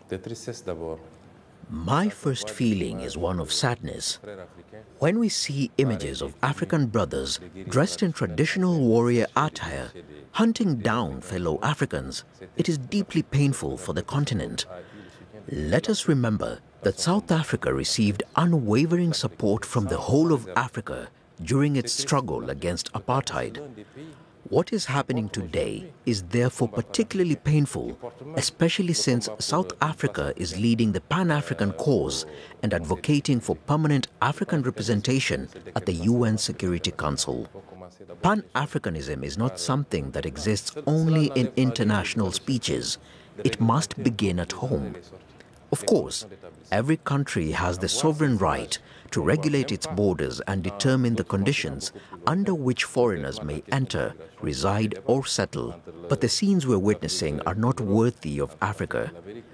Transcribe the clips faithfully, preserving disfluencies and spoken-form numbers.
My first feeling is one of sadness. When we see images of African brothers dressed in traditional warrior attire, hunting down fellow Africans, it is deeply painful for the continent. Let us remember that South Africa received unwavering support from the whole of Africa during its struggle against apartheid. What is happening today is therefore particularly painful, especially since South Africa is leading the Pan-African cause and advocating for permanent African representation at the U N Security Council. Pan-Africanism is not something that exists only in international speeches. It must begin at home. Of course, every country has the sovereign right to regulate its borders and determine the conditions under which foreigners may enter, reside or settle. But the scenes we're witnessing are not worthy of Africa.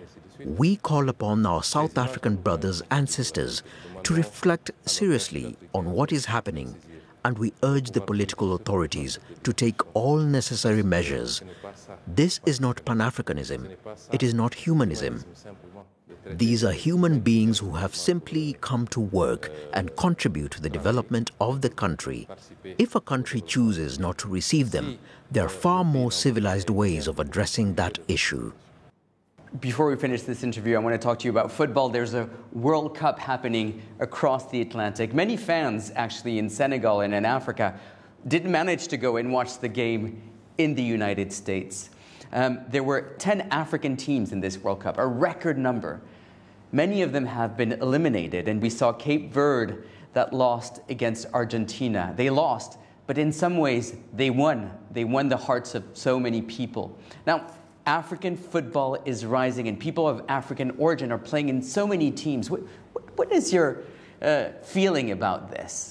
We call upon our South African brothers and sisters to reflect seriously on what is happening, and we urge the political authorities to take all necessary measures. This is not Pan-Africanism. It is not humanism. These are human beings who have simply come to work and contribute to the development of the country. If a country chooses not to receive them, there are far more civilized ways of addressing that issue. Before we finish this interview, I want to talk to you about football. There's a World Cup happening across the Atlantic. Many fans, actually, in Senegal and in Africa, didn't manage to go and watch the game in the United States. Um, there were ten African teams in this World Cup, a record number. Many of them have been eliminated, and we saw Cape Verde that lost against Argentina. They lost, but in some ways they won. They won the hearts of so many people. Now, African football is rising, and people of African origin are playing in so many teams. What, what is your uh, feeling about this?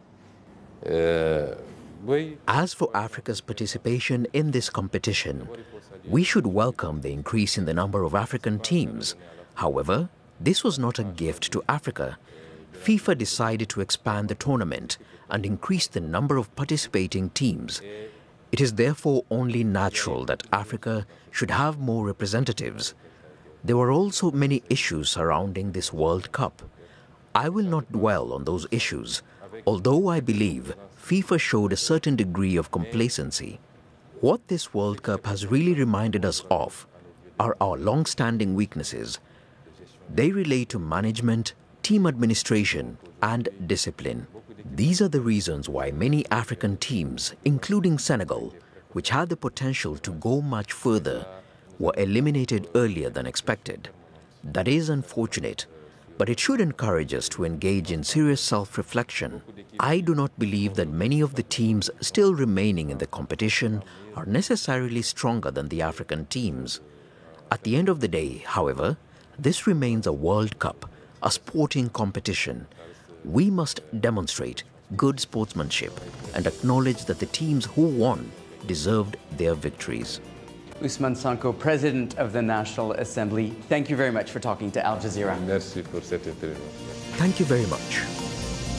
Uh, As for Africa's participation in this competition, we should welcome the increase in the number of African teams. However, this was not a gift to Africa. FIFA decided to expand the tournament and increase the number of participating teams. It is therefore only natural that Africa should have more representatives. There were also many issues surrounding this World Cup. I will not dwell on those issues, although I believe FIFA showed a certain degree of complacency. What this World Cup has really reminded us of are our long-standing weaknesses. They relate to management, team administration, and discipline. These are the reasons why many African teams, including Senegal, which had the potential to go much further, were eliminated earlier than expected. That is unfortunate, but it should encourage us to engage in serious self-reflection. I do not believe that many of the teams still remaining in the competition are necessarily stronger than the African teams. At the end of the day, however, this remains a World Cup, a sporting competition. We must demonstrate good sportsmanship and acknowledge that the teams who won deserved their victories. Ousmane Sonko, President of the National Assembly, thank you very much for talking to Al Jazeera. Thank you very much.